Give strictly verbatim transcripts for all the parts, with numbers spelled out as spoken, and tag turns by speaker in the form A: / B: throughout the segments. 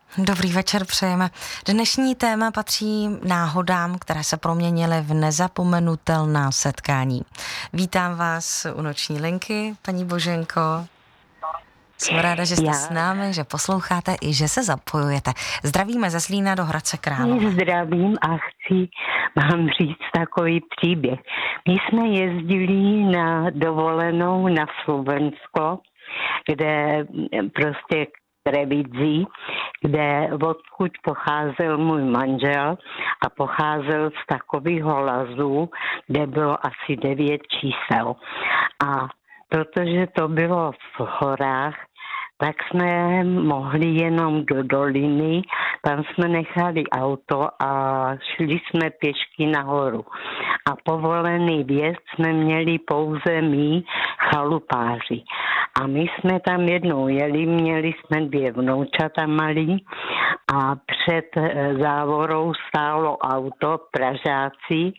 A: Dobrý večer přejeme. Dnešní téma patří náhodám, které se proměnily v nezapomenutelná setkání. Vítám vás u noční linky, paní Boženko. Jsem ráda, že jste Já. s námi, že posloucháte i že se zapojujete. Zdravíme ze Zlína do Hradce Králové.
B: Zdravím a chci vám říct takový příběh. My jsme jezdili na dovolenou na Slovensko, kde prostě Trevidzí, kde odkud pocházel můj manžel a pocházel z takového lazu, kde bylo asi devět čísel. A protože to bylo v horách, tak jsme mohli jenom do doliny, tam jsme nechali auto a šli jsme pěšky nahoru. A povolený vjezd jsme měli pouze my, chalupáři. A my jsme tam jednou jeli, měli jsme dvě vnoučata malí a před závorou stálo auto, Pražáci,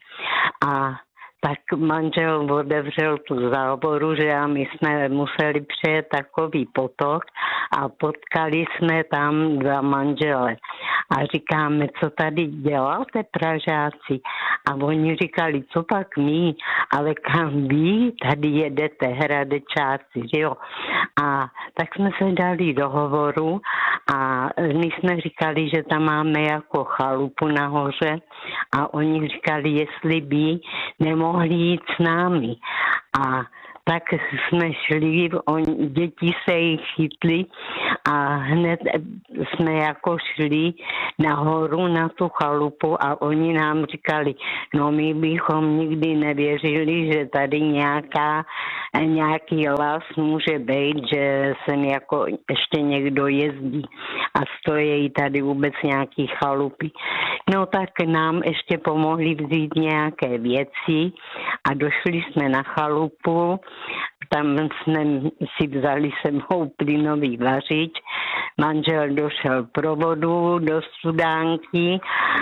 B: a tak manžel otevřel tu závoru, že a my jsme museli přejet takový potok a potkali jsme tam dva manžele. A říkáme, co tady děláte, Pražáci? A oni říkali, co pak my, ale kam vy tady jedete, Hradečáci, jo? A tak jsme se dali do hovoru a my jsme říkali, že tam máme jako chalupu nahoře a oni říkali, jestli by nemohli jít s námi. A tak jsme šli, on, děti se jich chytli a hned jsme jako šli nahoru na tu chalupu a oni nám říkali, no my bychom nikdy nevěřili, že tady nějaká, nějaký las může být, že sem jako ještě někdo jezdí a stojí tady vůbec nějaký chalupy. No tak nám ještě pomohli vzít nějaké věci a došli jsme na chalupu. Tam jsme si vzali sebou plynový vařič, manžel došel pro vodu do studánky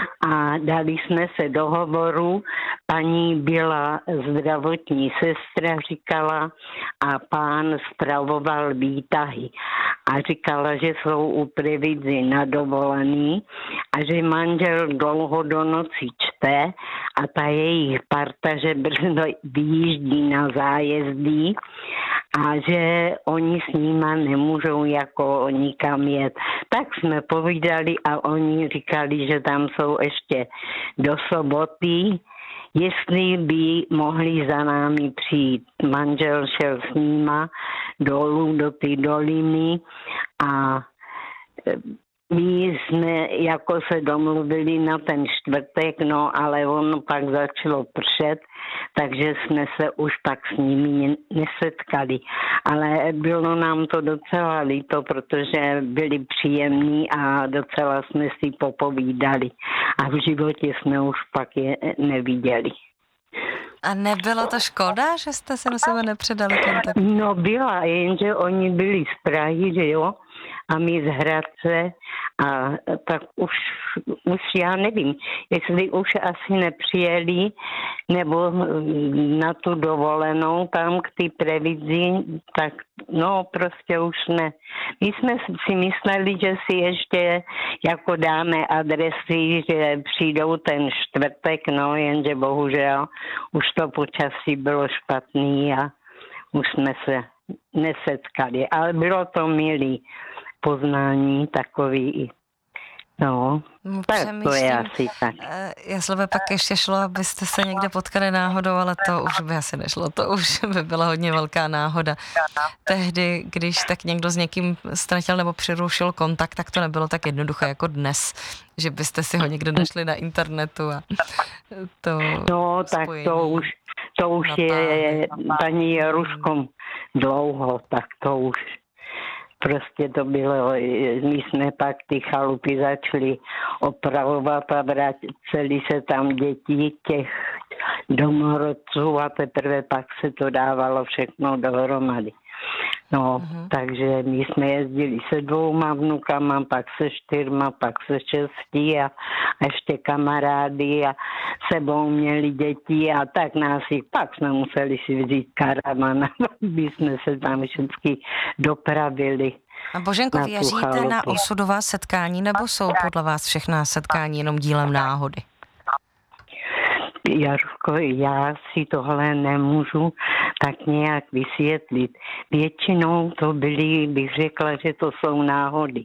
B: a dali jsme se do hovoru. Paní byla zdravotní sestra, říkala, a pán spravoval výtahy. A říkala, že jsou u Previdzy na dovolený a že manžel dlouho do noci čte a ta jejich parta, že brzo vyjíždí na zájezdy a že oni s nima nemůžou jako nikam jet. Tak jsme povídali a oni říkali, že tam jsou ještě do soboty, jestli by mohli za námi přijít. Manžel šel s nima dolů do ty doliny a my jsme jako se domluvili na ten čtvrtek, no ale ono pak začalo pršet, takže jsme se už pak s nimi nesetkali. Ale bylo nám to docela líto, protože byli příjemní a docela jsme si popovídali. A v životě jsme už pak je neviděli.
A: A nebyla to škoda, že jste se na sebe nepředali kontakt?
B: No byla, jenže oni byli z Prahy, že jo? A my z Hradce a tak už, už já nevím, jestli už asi nepřijeli nebo na tu dovolenou tam k ty Previdzi, tak no prostě už ne. My jsme si mysleli, že si ještě jako dáme adresy, že přijdou ten čtvrtek, no jenže bohužel už to počasí bylo špatný a už jsme se nesetkali, ale bylo to milý poznání takový. No,
A: no
B: tak to je asi tak.
A: Jestli by pak ještě šlo, abyste se někde potkali náhodou, ale to už by asi nešlo, to už by byla hodně velká náhoda. Tehdy, když tak někdo s někým ztratil nebo přerušil kontakt, tak to nebylo tak jednoduché jako dnes, že byste si ho někde našli na internetu a to
B: no, tak to už, to už je paní Jaruškom dlouho, tak to už prostě to bylo, my jsme pak ty chalupy začali opravovat a vraceli se tam děti těch domorodců a teprve pak se to dávalo všechno dohromady. No, uh-huh. Takže my jsme jezdili se dvouma vnukama, pak se čtyřma, pak se šesti a ještě kamarády a sebou měli děti a tak nás jich, pak jsme museli si vzít karavan, aby jsme se tam všichni dopravili.
A: A Boženko,
B: na
A: věříte na osudová setkání, nebo jsou podle vás všechna setkání jenom dílem náhody?
B: Jarko, já si tohle nemůžu tak nějak vysvětlit. Většinou to byly, bych řekla, že to jsou náhody.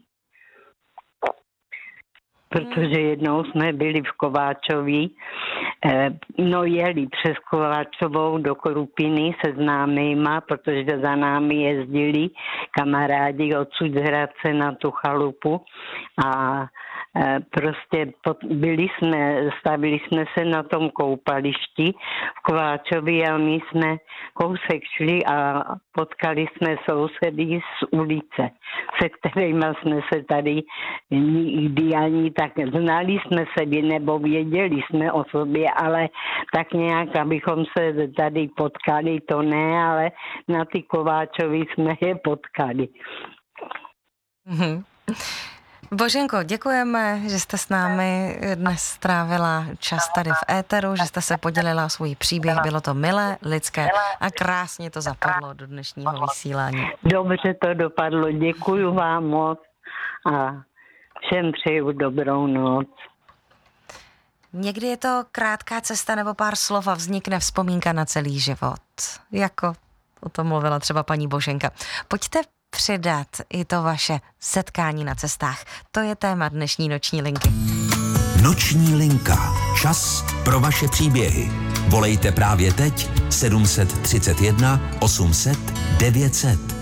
B: Protože jednou jsme byli v Kováčovi, no jeli přes Kováčovou do Krupiny se známýma, protože za námi jezdili kamarádi odsud z Hradce na tu chalupu a prostě byli jsme, stavili jsme se na tom koupališti v Kováčovi a my jsme kousek šli a potkali jsme sousedy z ulice, se kterými jsme se tady nikdy ani tak znali jsme se, nebo věděli jsme o sobě, ale tak nějak, abychom se tady potkali, to ne, ale na ty Kováčovi jsme je potkali.
A: Mm-hmm. Boženko, děkujeme, že jste s námi dnes strávila čas tady v éteru, že jste se podělila o svůj příběh. Bylo to milé, lidské a krásně to zapadlo do dnešního vysílání.
B: Dobře to dopadlo, děkuju vám moc a všem přeju dobrou noc.
A: Někdy je to krátká cesta nebo pár slov a vznikne vzpomínka na celý život. Jako o tom mluvila třeba paní Boženka. Pojďte předat i to vaše setkání na cestách. To je téma dnešní noční linky.
C: Noční linka. Čas pro vaše příběhy. Volejte právě teď sedm set třicet jedna osm set devět set.